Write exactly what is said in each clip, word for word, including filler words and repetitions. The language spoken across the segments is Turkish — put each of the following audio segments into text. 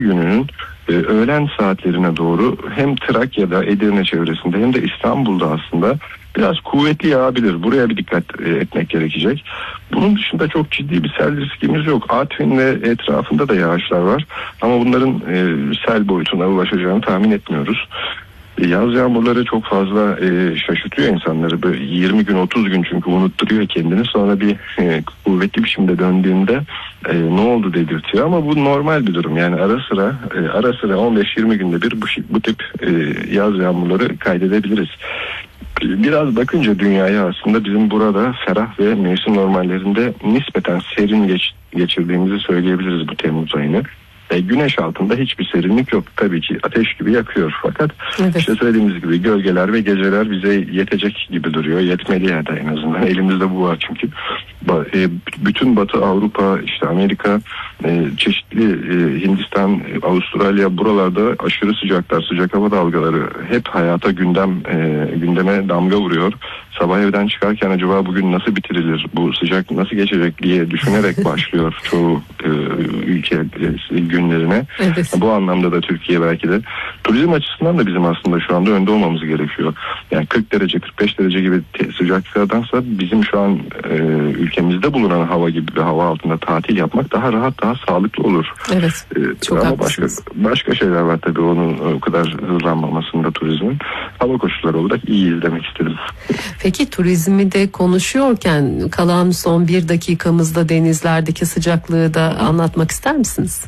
gününün e, öğlen saatlerine doğru hem Trakya'da, Edirne çevresinde hem de İstanbul'da aslında biraz kuvvetli yağabilir. Buraya bir dikkat e, etmek gerekecek. Bunun dışında çok ciddi bir sel riskimiz yok. Artvin ve etrafında da yağışlar var. Ama bunların e, sel boyutuna ulaşacağını tahmin etmiyoruz. Yaz yağmurları çok fazla e, şaşırtıyor insanları. Böyle yirmi gün otuz gün çünkü unutturuyor kendini. Sonra bir e, kuvvetli biçimde döndüğünde e, ne oldu dedirtiyor. Ama bu normal bir durum. Yani ara sıra e, ara sıra on beş yirmi günde bir bu, bu tip e, yaz yağmurları kaydedebiliriz. Biraz bakınca dünyaya aslında bizim burada ferah ve mevsim normallerinde nispeten serin geç, geçirdiğimizi söyleyebiliriz bu Temmuz ayını. E, güneş altında hiçbir serinlik yok. Tabii ki ateş gibi yakıyor. Fakat evet. işte söylediğimiz gibi gölgeler ve geceler bize yetecek gibi duruyor. Yetmeli yani en azından. Elimizde bu var çünkü. Ba- e, bütün Batı Avrupa, işte Amerika, e, çeşitli e, Hindistan, e, Avustralya buralarda aşırı sıcaklar, sıcak hava dalgaları hep hayata gündem e, gündeme damga vuruyor. Sabah evden çıkarken acaba bugün nasıl bitirilir, bu sıcak nasıl geçecek diye düşünerek başlıyor çoğu e, ülke e, günlerine. Evet. Bu anlamda da Türkiye belki de turizm açısından da bizim aslında şu anda önde olmamız gerekiyor. Yani kırk derece kırk beş derece gibi te- sıcaklıklardansa bizim şu an e, ülkemizde bulunan hava gibi bir hava altında tatil yapmak daha rahat, daha sağlıklı olur. Evet. E, çok ama başka başka şeyler var tabii onun o kadar hızlanmamasında turizmin. Hava koşulları olarak iyiyiz demek istedim. Peki turizmi de konuşuyorken kalan son bir dakikamızda denizlerdeki sıcaklığı da anlatmak ister misiniz?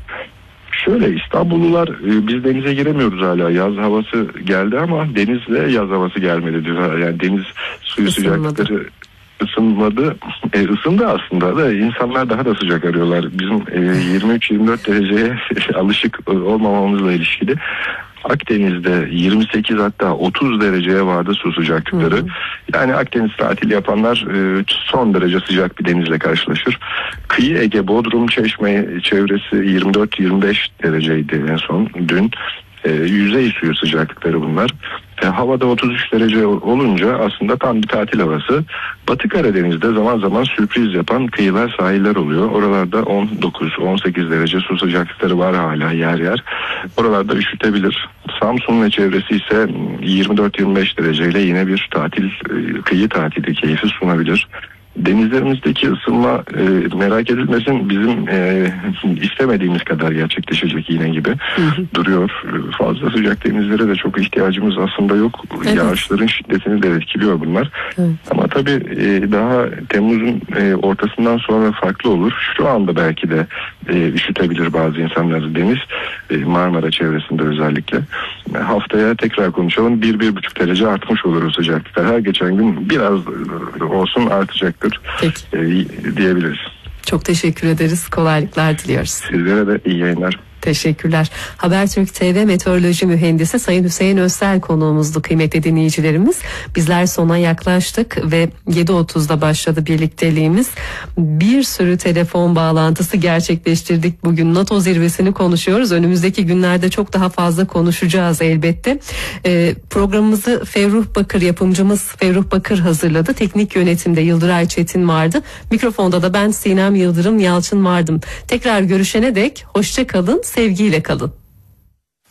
Şöyle İstanbullular biz denize giremiyoruz hala. Yaz havası geldi ama denizle yaz havası gelmedi diyor. Yani deniz suyu Isınmadı. sıcaklıkları ısınmadı. E, ısındı aslında da insanlar daha da sıcak arıyorlar. Bizim e, yirmi üç yirmi dört dereceye alışık olmamamızla ilişkili. Akdeniz'de yirmi sekiz hatta otuz dereceye vardı su sıcaklıkları. Hı. Yani Akdeniz tatili yapanlar e, son derece sıcak bir denizle karşılaşır. Kıyı Ege, Bodrum, Çeşme çevresi yirmi dört yirmi beş dereceydi en son dün. E, yüzey suyu sıcaklıkları bunlar. E, havada otuz üç derece olunca aslında tam bir tatil havası. Batı Karadeniz'de zaman zaman sürpriz yapan kıyılar, sahiller oluyor. Oralarda on dokuz on sekiz derece su sıcaklıkları var hala yer yer. Oralarda üşütebilir. Samsun ve çevresi ise yirmi dört yirmi beş dereceyle yine bir tatil, kıyı tatili keyfi sunabilir. Denizlerimizdeki ısınma e, merak edilmesin bizim e, istemediğimiz kadar gerçekleşecek yine gibi hı hı. duruyor. Fazla sıcak denizlere de çok ihtiyacımız aslında yok. Evet. Yağışların şiddetini de etkiliyor bunlar. Evet. Ama tabii e, daha Temmuz'un e, ortasından sonra farklı olur. Şu anda belki de e, üşütebilir bazı insanları deniz. E, Marmara çevresinde özellikle. E, haftaya tekrar konuşalım. bir bir buçuk derece artmış olur o sıcaklıklar. Her geçen gün biraz olsun artacak. Peki. E, diyebiliriz. Çok teşekkür ederiz. Kolaylıklar diliyoruz. Sizlere de iyi yayınlar. Teşekkürler. Habertürk T V Meteoroloji Mühendisi Sayın Hüseyin Özsel konuğumuzdu kıymetli dinleyicilerimiz. Bizler sona yaklaştık ve yedi otuzda başladı birlikteliğimiz. Bir sürü telefon bağlantısı gerçekleştirdik. Bugün NATO zirvesini konuşuyoruz. Önümüzdeki günlerde çok daha fazla konuşacağız elbette. Ee, programımızı Ferruh Bakır yapımcımız Ferruh Bakır hazırladı. Teknik yönetimde Yıldıray Çetin vardı. Mikrofonda da ben Sinem Yıldırım Yalçın vardım. Tekrar görüşene dek hoşça kalın. Sevgiyle kalın.